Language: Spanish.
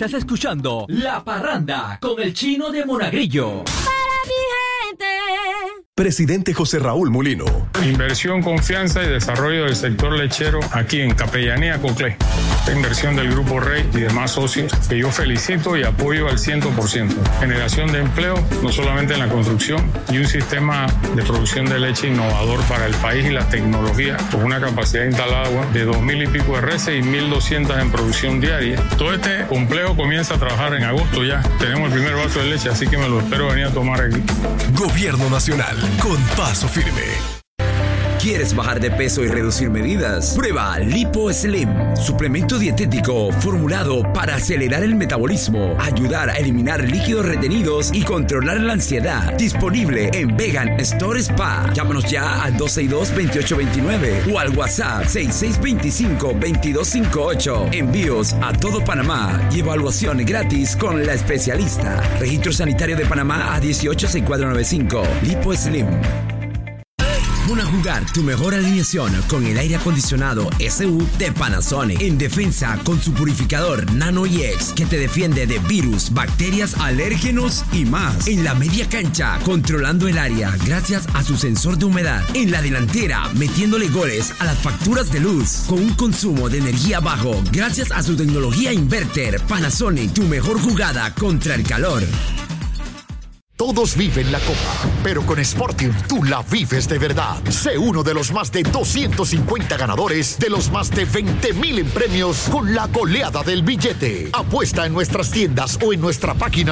Estás escuchando La Parranda con el Chino de Monagrillo. Para mi gente. Presidente José Raúl Mulino. Inversión, confianza y desarrollo del sector lechero aquí en Capellanía Coclé. Esta inversión del Grupo Rey y demás socios que yo felicito y apoyo al 100%. Generación de empleo, no solamente en la construcción, y un sistema de producción de leche innovador para el país y la tecnología, con una capacidad instalada de 2.000 y pico de reses y 1.200 en producción diaria. Todo este complejo comienza a trabajar en agosto ya. Tenemos el primer vaso de leche, así que me lo espero venir a tomar aquí. Gobierno Nacional, con paso firme. ¿Quieres bajar de peso y reducir medidas? Prueba Lipo Slim, suplemento dietético formulado para acelerar el metabolismo, ayudar a eliminar líquidos retenidos y controlar la ansiedad. Disponible en Vegan Store Spa. Llámanos ya al 262-2829 o al WhatsApp 6625-2258. Envíos a todo Panamá y evaluación gratis con la especialista. Registro Sanitario de Panamá a 186495. Lipo Slim. Pon a jugar tu mejor alineación con el aire acondicionado SU de Panasonic. En defensa con su purificador Nano EX que te defiende de virus, bacterias, alérgenos y más. En la media cancha, controlando el área gracias a su sensor de humedad. En la delantera, metiéndole goles a las facturas de luz con un consumo de energía bajo gracias a su tecnología inverter. Panasonic, tu mejor jugada contra el calor. Todos viven la Copa, pero con Sportium tú la vives de verdad. Sé uno de los más de 250 ganadores de los más de 20,000 en premios con la goleada del billete. Apuesta en nuestras tiendas o en nuestra página